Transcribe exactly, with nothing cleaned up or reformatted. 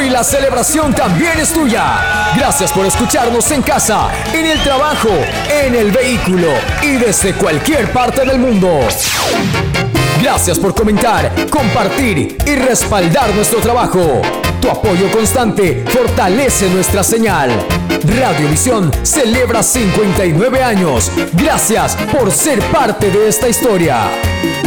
y la celebración también es tuya. Gracias por escucharnos en casa, en el trabajo, en el vehículo y desde cualquier parte del mundo. Gracias por comentar, compartir y respaldar nuestro trabajo. Tu apoyo constante fortalece nuestra señal. Radiovisión celebra cincuenta y nueve años. Gracias por ser parte de esta historia.